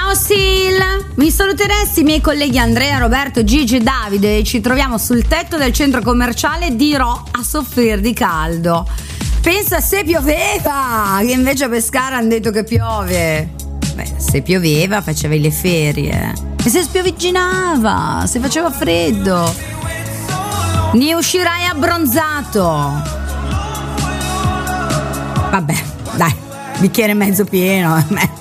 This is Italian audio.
Ciao Sil, mi saluteresti i miei colleghi Andrea, Roberto, Gigi e Davide? Ci troviamo sul tetto del centro commerciale di Rho a soffrire di caldo. Pensa se pioveva, che invece a Pescara hanno detto che piove. Beh, se pioveva facevi le ferie. E se spiovigginava, se faceva freddo, ne uscirai abbronzato. Vabbè, dai, bicchiere mezzo pieno.